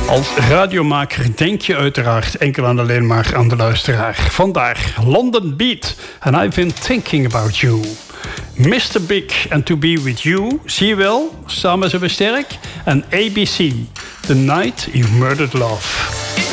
Als radiomaker denk je uiteraard enkel en alleen maar aan de luisteraar. Vandaar London Beat and I've been thinking about you. Mr. Big and To Be With You, zie je wel, samen zijn we sterk. En ABC, The Night You Murdered Love.